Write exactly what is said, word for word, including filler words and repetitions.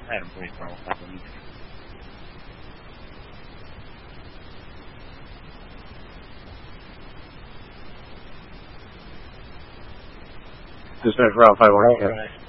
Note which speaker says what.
Speaker 1: I don't believe Marvel five one either.
Speaker 2: This is Rob five one eight.